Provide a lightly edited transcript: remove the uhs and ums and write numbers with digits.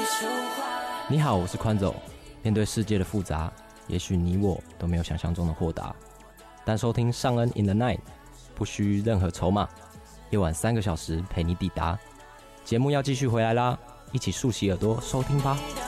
你好，我是宽总。面对世界的复杂，也许你我都没有想象中的豁达，但收听尚恩 in the night 不需任何筹码，夜晚3个小时陪你抵达。节目要继续回来啦，一起竖起耳朵收听吧。